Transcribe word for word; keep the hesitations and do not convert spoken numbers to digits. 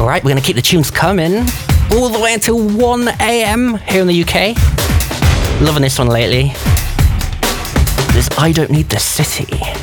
right, we're going to keep the tunes coming all the way until one a.m. here in the U K. Loving this one lately. This I Don't Need the City.